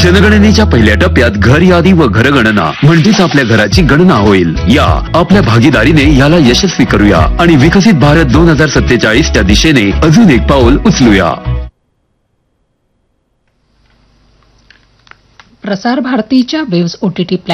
जनगणनेच्या पहिल्या टप्प्यात घर यादी व घरगणना म्हणजेच आपल्या घराची गणना होईल. या आपल्या भागीदारीने याला यशस्वी करूया आणि विकसित भारत 2047 च्या दिशेने अजून एक पाऊल उचलूया. प्रसार भारतीच्या वेव्स OTT